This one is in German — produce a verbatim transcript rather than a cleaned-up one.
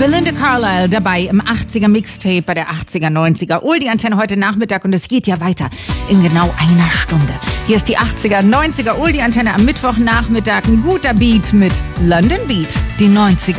Belinda Carlisle dabei im achtziger Mixtape bei der achtziger, neunziger Oldie Antenne heute Nachmittag und es geht ja weiter in genau einer Stunde. Hier ist die achtziger, neunziger Oldie Antenne am Mittwochnachmittag. Ein guter Beat mit London Beat, die neunziger.